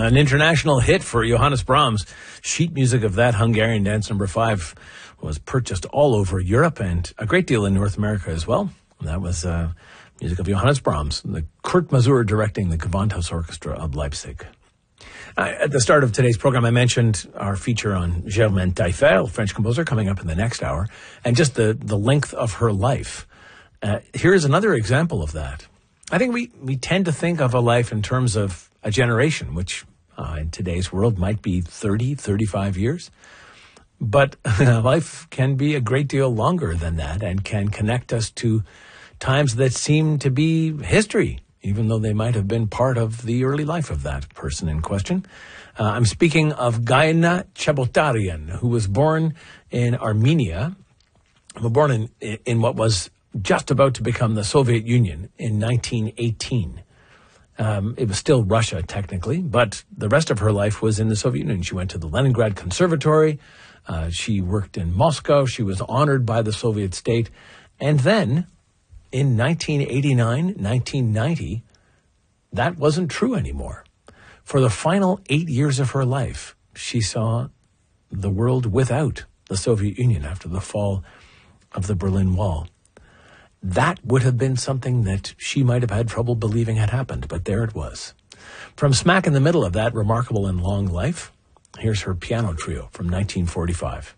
An international hit for Johannes Brahms. Sheet music of that Hungarian dance number 5 was purchased all over Europe and a great deal in North America as well. And that was music of Johannes Brahms, the Kurt Masur directing the Gewandhaus Orchestra of Leipzig. At the start of today's program, I mentioned our feature on Germaine Taillefer, French composer, coming up in the next hour, and just the length of her life. Here's another example of that. I think we tend to think of a life in terms of a generation, which in today's world might be 30, 35 years. But life can be a great deal longer than that and can connect us to times that seem to be history, even though they might have been part of the early life of that person in question. I'm speaking of Gaina Chabotaryan, who was born in Armenia, born in what was just about to become the Soviet Union in 1918. It was still Russia, technically, but the rest of her life was in the Soviet Union. She went to the Leningrad Conservatory. She worked in Moscow. She was honored by the Soviet state. And then, in 1989, 1990, that wasn't true anymore. For the final 8 years of her life, she saw the world without the Soviet Union after the fall of the Berlin Wall. That would have been something that she might have had trouble believing had happened, but there it was. From smack in the middle of that remarkable and long life, here's her piano trio from 1945.